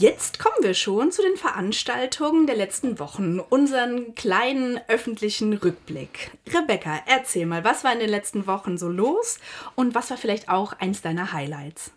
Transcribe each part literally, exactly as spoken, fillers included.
Jetzt kommen wir schon zu den Veranstaltungen der letzten Wochen, unseren kleinen öffentlichen Rückblick. Rebecca, erzähl mal, was war in den letzten Wochen so los und was war vielleicht auch eins deiner Highlights?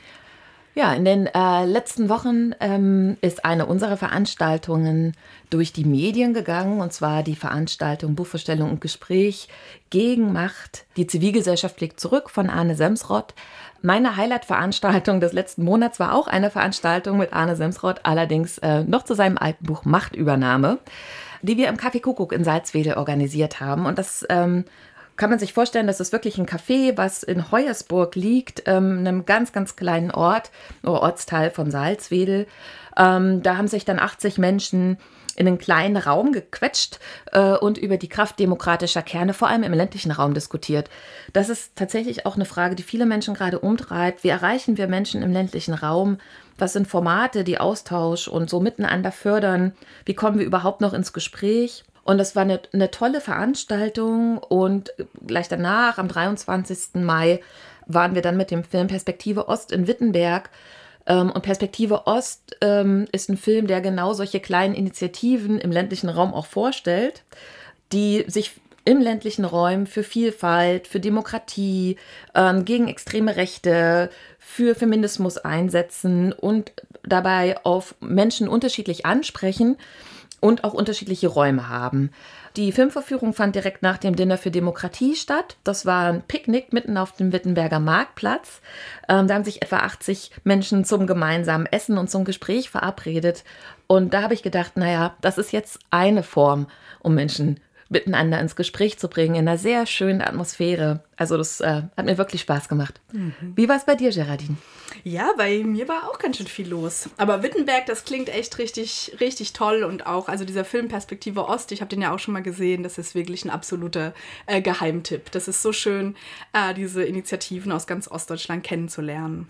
Ja, in den äh, letzten Wochen ähm, ist eine unserer Veranstaltungen durch die Medien gegangen, und zwar die Veranstaltung Buchvorstellung und Gespräch gegen Macht. Die Zivilgesellschaft blickt zurück von Arne Semsrott. Meine Highlight-Veranstaltung des letzten Monats war auch eine Veranstaltung mit Arne Semsrott, allerdings äh, noch zu seinem alten Buch Machtübernahme, die wir im Café Kuckuck in Salzwedel organisiert haben. Und das ähm, kann man sich vorstellen, das ist wirklich ein Café, was in Hoyersburg liegt, ähm, einem ganz, ganz kleinen Ort, oder Ortsteil von Salzwedel. Ähm, da haben sich dann achtzig Menschen in einen kleinen Raum gequetscht äh, und über die Kraft demokratischer Kerne, vor allem im ländlichen Raum, diskutiert. Das ist tatsächlich auch eine Frage, die viele Menschen gerade umtreibt. Wie erreichen wir Menschen im ländlichen Raum? Was sind Formate, die Austausch und so miteinander fördern? Wie kommen wir überhaupt noch ins Gespräch? Und das war eine, eine tolle Veranstaltung, und gleich danach, am dreiundzwanzigsten Mai, waren wir dann mit dem Film Perspektive Ost in Wittenberg. Und Perspektive Ost ähm, ist ein Film, der genau solche kleinen Initiativen im ländlichen Raum auch vorstellt, die sich im ländlichen Raum für Vielfalt, für Demokratie, ähm, gegen extreme Rechte, für Feminismus einsetzen und dabei auf Menschen unterschiedlich ansprechen und auch unterschiedliche Räume haben. Die Filmvorführung fand direkt nach dem Dinner für Demokratie statt. Das war ein Picknick mitten auf dem Wittenberger Marktplatz. Ähm, da haben sich etwa achtzig Menschen zum gemeinsamen Essen und zum Gespräch verabredet. Und da habe ich gedacht, naja, das ist jetzt eine Form, um Menschen miteinander ins Gespräch zu bringen, in einer sehr schönen Atmosphäre. Also das äh, hat mir wirklich Spaß gemacht. Mhm. Wie war es bei dir, Geraldine? Ja, bei mir war auch ganz schön viel los. Aber Wittenberg, das klingt echt richtig, richtig toll. Und auch, also dieser Film Perspektive Ost, ich habe den ja auch schon mal gesehen, das ist wirklich ein absoluter äh, Geheimtipp. Das ist so schön, äh, diese Initiativen aus ganz Ostdeutschland kennenzulernen.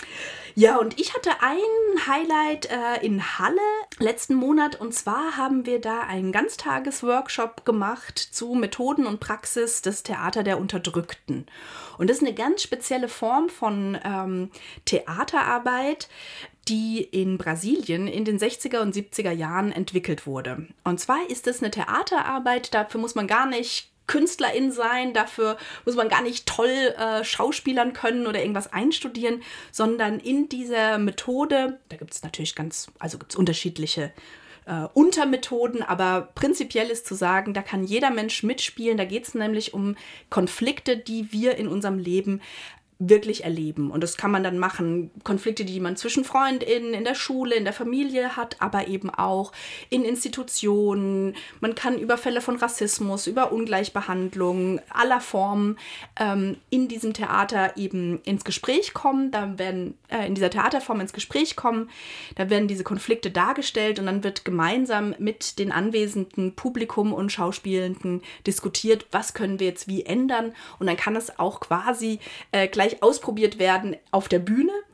Ja, und ich hatte ein Highlight äh, in Halle letzten Monat, und zwar haben wir da einen Ganztagesworkshop gemacht zu Methoden und Praxis des Theater der Unterdrückten. Und das ist eine ganz spezielle Form von ähm, Theaterarbeit, die in Brasilien in den sechziger und siebziger Jahren entwickelt wurde. Und zwar ist es eine Theaterarbeit, dafür muss man gar nicht Künstlerin sein, dafür muss man gar nicht toll äh, schauspielern können oder irgendwas einstudieren, sondern in dieser Methode, da gibt es natürlich ganz, also gibt es unterschiedliche äh, Untermethoden, aber prinzipiell ist zu sagen, da kann jeder Mensch mitspielen, da geht es nämlich um Konflikte, die wir in unserem Leben wirklich erleben. Und das kann man dann machen, Konflikte, die man zwischen FreundInnen, in der Schule, in der Familie hat, aber eben auch in Institutionen. Man kann über Fälle von Rassismus, über Ungleichbehandlung aller Formen ähm, in diesem Theater eben ins Gespräch kommen. Da werden äh, in dieser Theaterform ins Gespräch kommen. Da werden diese Konflikte dargestellt und dann wird gemeinsam mit den anwesenden Publikum und Schauspielenden diskutiert, was können wir jetzt wie ändern. Und dann kann es auch quasi äh, gleich ausprobiert werden auf der Bühne.